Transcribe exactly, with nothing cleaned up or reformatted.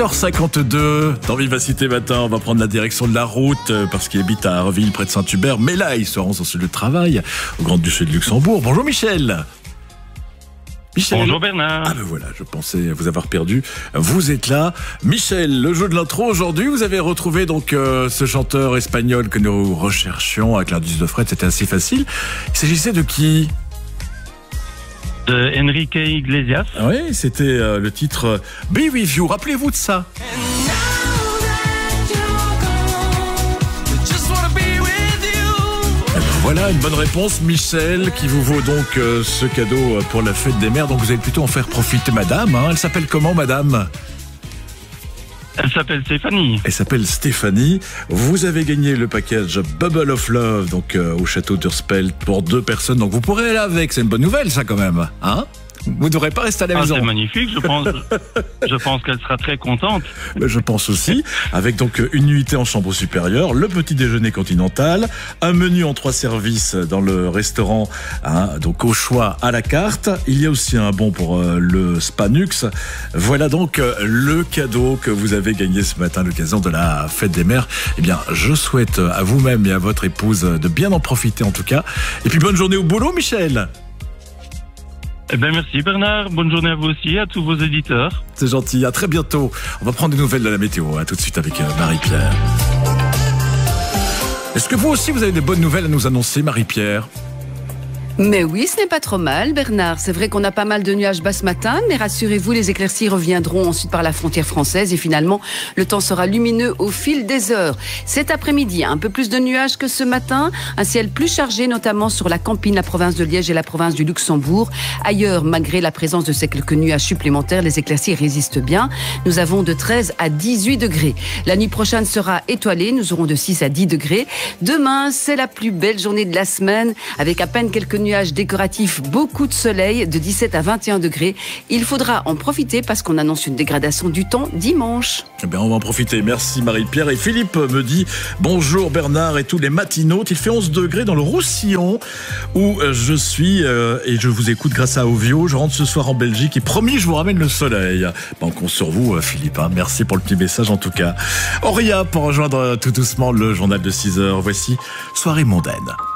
heure cinquante-deux, dans Vivacité Matin, on va prendre la direction de la route parce qu'il habite à Arville près de Saint-Hubert. Mais là, il se rend sur le travail au Grand-Duché de Luxembourg. Bonjour Michel. Michel. Bonjour Bernard. Ah ben voilà, je pensais vous avoir perdu. Vous êtes là. Michel, le jeu de l'intro aujourd'hui, vous avez retrouvé donc euh, ce chanteur espagnol que nous recherchions avec l'indice de Fred, c'était assez facile. Il s'agissait de qui ? De Enrique Iglesias. Oui, c'était euh, le titre euh, Be With You. Rappelez-vous de ça. Voilà une bonne réponse, Michel, qui vous vaut donc euh, ce cadeau pour la fête des mères. Donc vous allez plutôt en faire profiter madame. Hein. Elle s'appelle comment, madame ? Elle s'appelle Stéphanie. Elle s'appelle Stéphanie. Vous avez gagné le package Bubble of Love, donc euh, au château d'Urspelt pour deux personnes. Donc vous pourrez aller avec. C'est une bonne nouvelle, ça, quand même. Hein ? Vous ne devrez pas rester à la ah, maison. C'est magnifique, je pense. Je pense qu'elle sera très contente. Je pense aussi. Avec donc une nuitée en chambre supérieure, le petit déjeuner continental, un menu en trois services dans le restaurant, hein, donc au choix à la carte. Il y a aussi un bon pour euh, le Spanux. Voilà donc euh, le cadeau que vous avez gagné ce matin à l'occasion de la fête des mères. Eh bien, je souhaite à vous-même et à votre épouse de bien en profiter en tout cas. Et puis bonne journée au boulot, Michel. Eh bien, merci Bernard. Bonne journée à vous aussi, à tous vos éditeurs. C'est gentil. À très bientôt. On va prendre des nouvelles de la météo. À tout de suite avec Marie-Pierre. Est-ce que vous aussi, vous avez des bonnes nouvelles à nous annoncer, Marie-Pierre ? Mais oui, ce n'est pas trop mal, Bernard. C'est vrai qu'on a pas mal de nuages bas ce matin, mais rassurez-vous, les éclaircies reviendront ensuite par la frontière française et finalement, le temps sera lumineux au fil des heures. Cet après-midi, un peu plus de nuages que ce matin, un ciel plus chargé, notamment sur la Campine, la province de Liège et la province du Luxembourg. Ailleurs, malgré la présence de ces quelques nuages supplémentaires, les éclaircies résistent bien. Nous avons de treize à dix-huit degrés. La nuit prochaine sera étoilée, nous aurons de six à dix degrés. Demain, c'est la plus belle journée de la semaine, avec à peine quelques nuages décoratifs, beaucoup de soleil, de dix-sept à vingt et un degrés. Il faudra en profiter parce qu'on annonce une dégradation du temps dimanche. Eh bien, on va en profiter. Merci Marie-Pierre. Et Philippe me dit bonjour Bernard et tous les matinautes. Il fait onze degrés dans le Roussillon où je suis euh, et je vous écoute grâce à Ovio. Je rentre ce soir en Belgique et promis, je vous ramène le soleil. Bon, on compte sur vous, Philippe. Hein. Merci pour le petit message en tout cas. Auria pour rejoindre tout doucement le journal de six heures. Voici Soirée mondaine.